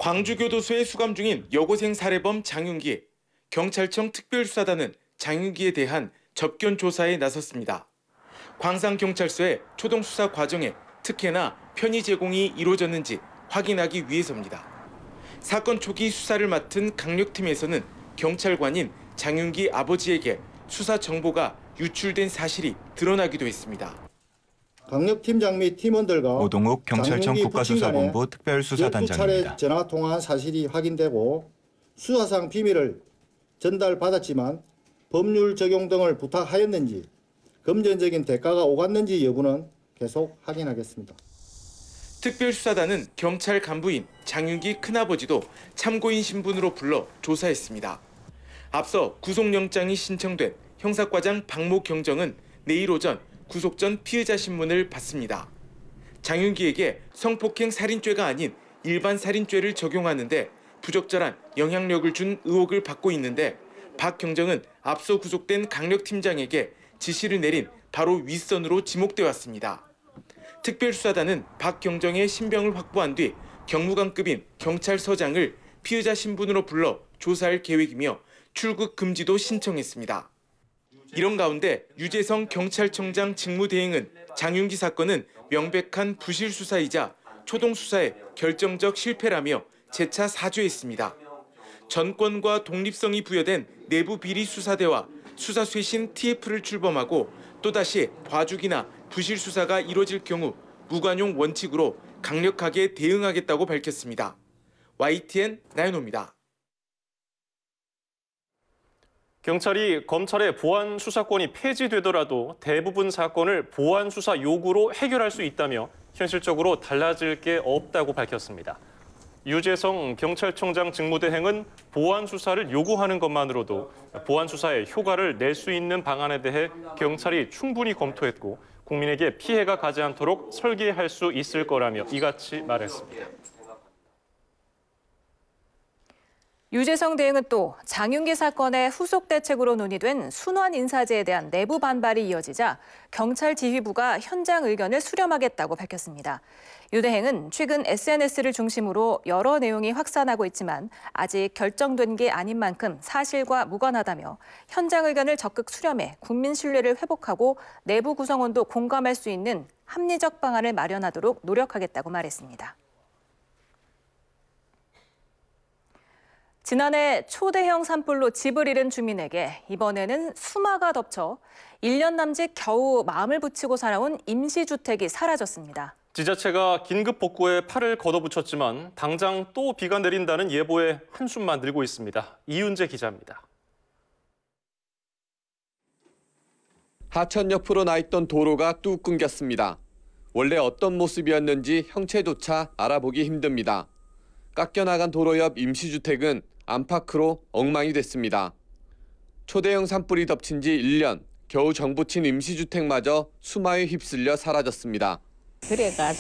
광주교도소에 수감 중인 여고생 살해범 장윤기. 경찰청 특별수사단은 장윤기에 대한 접견 조사에 나섰습니다. 광산경찰서의 초동수사 과정에 특혜나 편의 제공이 이루어졌는지 확인하기 위해서입니다. 사건 초기 수사를 맡은 강력팀에서는 경찰관인 장윤기 아버지에게 수사 정보가 유출된 사실이 드러나기도 했습니다. 강력팀장 및 팀원들과 오동욱 경찰청 국가수사본부 특별수사단장입니다. 12차례 전화 통화한 사실이 확인되고 수사상 비밀을 전달받았지만 법률 적용 등을 부탁하였는지 금전적인 대가가 오갔는지 여부는 계속 확인하겠습니다. 특별수사단은 경찰 간부인 장윤기 큰아버지도 참고인 신분으로 불러 조사했습니다. 앞서 구속영장이 신청된 형사과장 박모 경정은 내일 오전 구속 전 피의자 신문을 받습니다. 장윤기에게 성폭행 살인죄가 아닌 일반 살인죄를 적용하는데 부적절한 영향력을 준 의혹을 받고 있는데 박 경정은 앞서 구속된 강력팀장에게 지시를 내린 바로 윗선으로 지목돼 왔습니다. 특별수사단은 박 경정의 신병을 확보한 뒤 경무관급인 경찰서장을 피의자 신분으로 불러 조사할 계획이며 출국 금지도 신청했습니다. 이런 가운데 유재성 경찰청장 직무대행은 장윤기 사건은 명백한 부실 수사이자 초동 수사의 결정적 실패라며 재차 사죄했습니다. 전권과 독립성이 부여된 내부 비리 수사대와 수사 쇄신 TF를 출범하고 또다시 봐주기나 부실 수사가 이뤄질 경우 무관용 원칙으로 강력하게 대응하겠다고 밝혔습니다. YTN 나연호입니다. 경찰이 검찰의 보안 수사권이 폐지되더라도 대부분 사건을 보안 수사 요구로 해결할 수 있다며 현실적으로 달라질 게 없다고 밝혔습니다. 유재성 경찰청장 직무대행은 보안 수사를 요구하는 것만으로도 보안 수사에 효과를 낼 수 있는 방안에 대해 경찰이 충분히 검토했고 국민에게 피해가 가지 않도록 설계할 수 있을 거라며 이같이 말했습니다. 유재성 대행은 또 장윤기 사건의 후속 대책으로 논의된 순환 인사제에 대한 내부 반발이 이어지자 경찰 지휘부가 현장 의견을 수렴하겠다고 밝혔습니다. 유 대행은 최근 SNS를 중심으로 여러 내용이 확산하고 있지만 아직 결정된 게 아닌 만큼 사실과 무관하다며 현장 의견을 적극 수렴해 국민 신뢰를 회복하고 내부 구성원도 공감할 수 있는 합리적 방안을 마련하도록 노력하겠다고 말했습니다. 지난해 초대형 산불로 집을 잃은 주민에게 이번에는 수마가 덮쳐 1년 남짓 겨우 마음을 붙이고 살아온 임시주택이 사라졌습니다. 지자체가 긴급 복구에 팔을 걷어붙였지만 당장 또 비가 내린다는 예보에 한숨만 들고 있습니다. 이윤재 기자입니다. 하천 옆으로 나 있던 도로가 뚝 끊겼습니다. 원래 어떤 모습이었는지 형체조차 알아보기 힘듭니다. 깎여나간 도로 옆 임시주택은 안팎으로 엉망이 됐습니다. 초대형 산불이 덮친 지 1년, 겨우 정부친 임시주택마저 수마에 휩쓸려 사라졌습니다. 그래가